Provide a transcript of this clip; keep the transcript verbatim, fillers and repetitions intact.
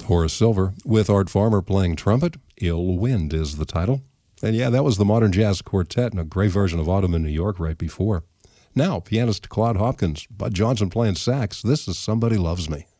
Horace Silver, with Art Farmer playing trumpet. Ill Wind is the title. And yeah, that was the Modern Jazz Quartet in a great version of Autumn in New York right before. Now, pianist Claude Hopkins, Bud Johnson playing sax. This is Somebody Loves Me.